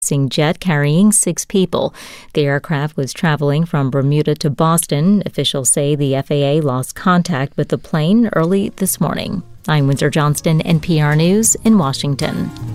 jet carrying 6 people. The aircraft was traveling from Bermuda to Boston. Officials say the FAA lost contact with the plane early this morning. I'm Windsor Johnston, NPR News in Washington.